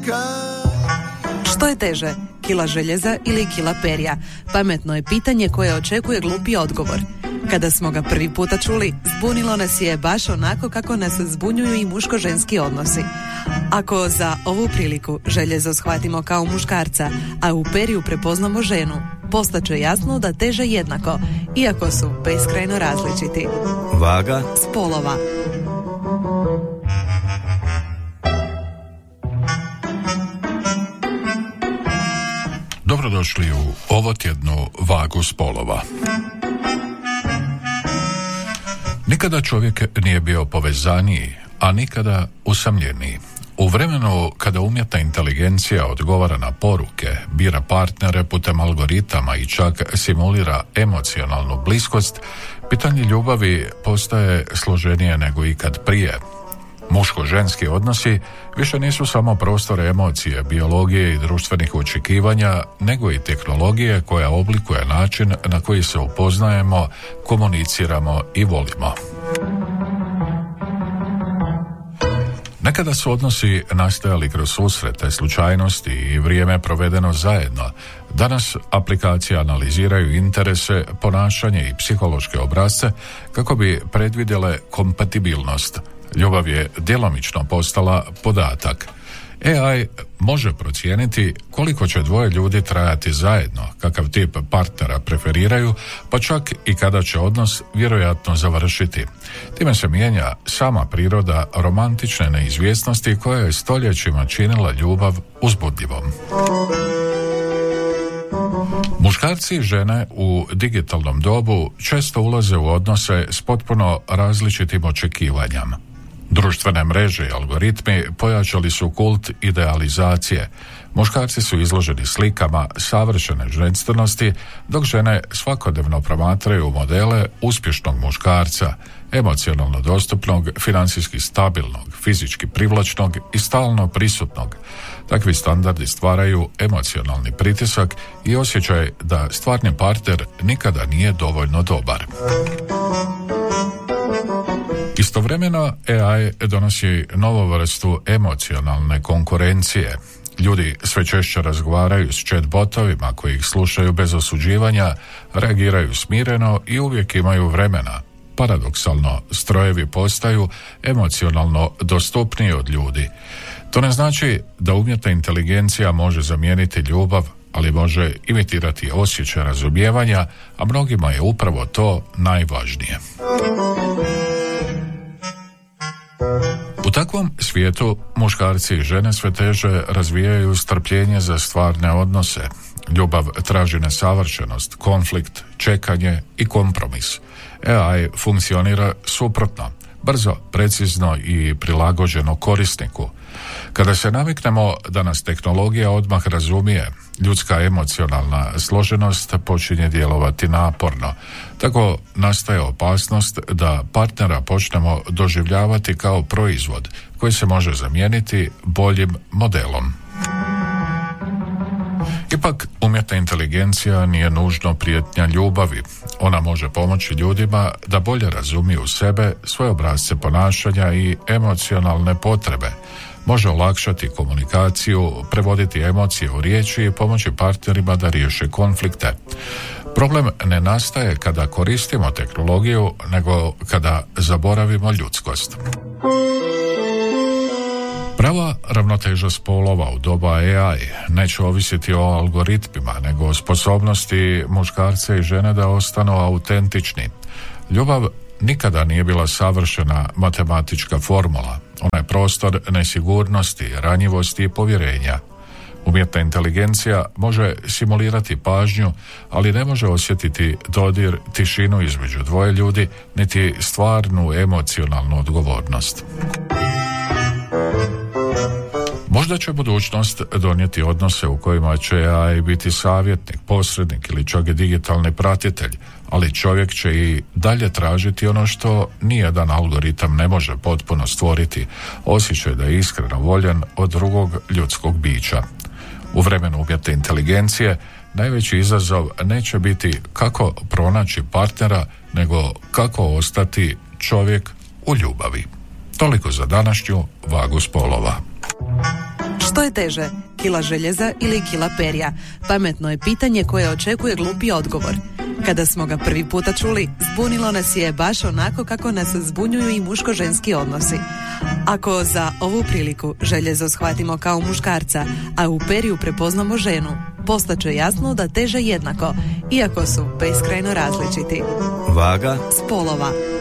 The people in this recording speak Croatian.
Što je teže, kila željeza ili kila perja? Pametno je pitanje koje očekuje glupi odgovor. Kada smo ga prvi puta čuli, zbunilo nas je baš onako kako nas zbunjuju i muško-ženski odnosi. Ako za ovu priliku željezo shvatimo kao muškarca, a u perju prepoznamo ženu, postaće jasno da teže jednako, iako su beskrajno različiti. Vaga spolova. Dobrodošli u ovotjednu vagu spolova. Nikada čovjek nije bio povezaniji, a nikada usamljeniji. U vremenu kada umjetna inteligencija odgovara na poruke, bira partnere putem algoritama i čak simulira emocionalnu bliskost, pitanje ljubavi postaje složenije nego ikad prije. Muško-ženski odnosi više nisu samo prostor emocije, biologije i društvenih očekivanja, nego i tehnologije koja oblikuje način na koji se upoznajemo, komuniciramo i volimo. Nekada su odnosi nastajali kroz susrete, slučajnosti i vrijeme provedeno zajedno. Danas aplikacije analiziraju interese, ponašanje i psihološke obrasce kako bi predvidjele kompatibilnost. Ljubav je djelomično postala podatak. AI može procijeniti koliko će dvoje ljudi trajati zajedno, kakav tip partnera preferiraju, pa čak i kada će odnos vjerojatno završiti. Time se mijenja sama priroda romantične neizvjesnosti koja je stoljećima činila ljubav uzbudljivom. Muškarci i žene u digitalnom dobu često ulaze u odnose s potpuno različitim očekivanjama. Društvene mreže i algoritmi pojačali su kult idealizacije. Muškarci su izloženi slikama savršene ženstvenosti, dok žene svakodnevno promatraju modele uspješnog muškarca, emocionalno dostupnog, financijski stabilnog, fizički privlačnog i stalno prisutnog. Takvi standardi stvaraju emocionalni pritisak i osjećaj da stvarni partner nikada nije dovoljno dobar. Istovremeno AI donosi novu vrstu emocionalne konkurencije. Ljudi sve češće razgovaraju s chatbotovima koji ih slušaju bez osuđivanja, reagiraju smireno i uvijek imaju vremena. Paradoksalno, strojevi postaju emocionalno dostupniji od ljudi. To ne znači da umjetna inteligencija može zamijeniti ljubav, ali može imitirati osjećaj razumijevanja, a mnogima je upravo to najvažnije. U takvom svijetu muškarci i žene sve teže razvijaju strpljenje za stvarne odnose. Ljubav traži nesavršenost, konflikt, čekanje i kompromis. AI funkcionira suprotno, brzo, precizno i prilagođeno korisniku. Kada se naviknemo da nas tehnologija odmah razumije, ljudska emocionalna složenost počinje djelovati naporno. Tako nastaje opasnost da partnera počnemo doživljavati kao proizvod koji se može zamijeniti boljim modelom. Ipak, umjetna inteligencija nije nužno prijetnja ljubavi. Ona može pomoći ljudima da bolje razumiju sebe, svoje obrasce ponašanja i emocionalne potrebe. Može olakšati komunikaciju, prevoditi emocije u riječi i pomoći partnerima da riješe konflikte. Problem ne nastaje kada koristimo tehnologiju, nego kada zaboravimo ljudskost. Prava ravnoteža spolova u doba AI neće ovisiti o algoritmima, nego o sposobnosti muškarca i žene da ostanu autentični. Ljubav nikada nije bila savršena matematička formula. Ona je prostor nesigurnosti, ranjivosti i povjerenja. Umjetna inteligencija može simulirati pažnju, ali ne može osjetiti dodir, tišinu između dvoje ljudi, niti stvarnu emocionalnu odgovornost. Možda će budućnost donijeti odnose u kojima će AI biti savjetnik, posrednik ili čak i digitalni pratitelj, ali čovjek će i dalje tražiti ono što nijedan algoritam ne može potpuno stvoriti, osjećaj da je iskreno voljen od drugog ljudskog bića. U vremenu umjetne inteligencije najveći izazov neće biti kako pronaći partnera, nego kako ostati čovjek u ljubavi. Toliko za današnju vagu spolova. Što je teže, kila željeza ili kila perja? Pametno je pitanje koje očekuje glupi odgovor. Kada smo ga prvi puta čuli, zbunilo nas je baš onako kako nas zbunjuju i muško-ženski odnosi. Ako za ovu priliku željezo shvatimo kao muškarca, a u perju prepoznamo ženu, postaće jasno da teže jednako, iako su beskrajno različiti. Vaga spolova.